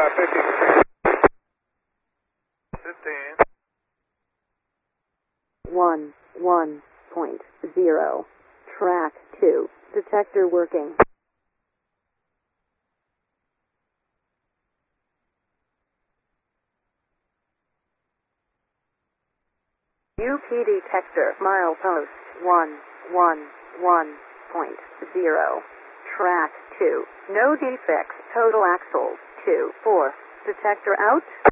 15. 1.0. Track 2. Detector working. UP detector milepost 111.0. Track 2. No defects. Total axles 2, 4. Detector out.